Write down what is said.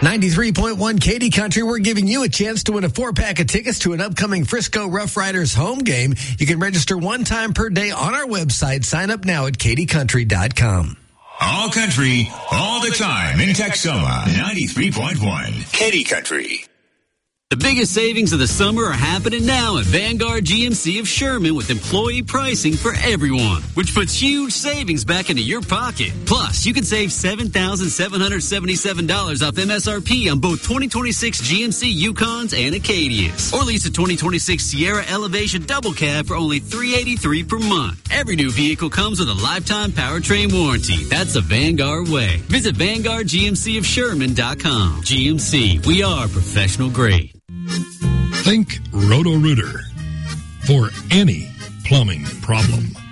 93.1 Katy Country, we're giving you a chance to win a 4-pack of tickets to an upcoming Frisco Rough Riders home game. You can register one time per day on our website. Sign up now at katycountry.com. All country, all the time in Texoma. 93.1 Katy Country. The biggest savings of the summer are happening now at Vanguard GMC of Sherman with employee pricing for everyone, which puts huge savings back into your pocket. Plus, you can save $7,777 off MSRP on both 2026 GMC Yukons and Acadias. Or lease a 2026 Sierra Elevation Double Cab for only $383 per month. Every new vehicle comes with a lifetime powertrain warranty. That's the Vanguard way. Visit VanguardGMCofSherman.com. GMC, we are professional grade. Think Roto-Rooter for any plumbing problem.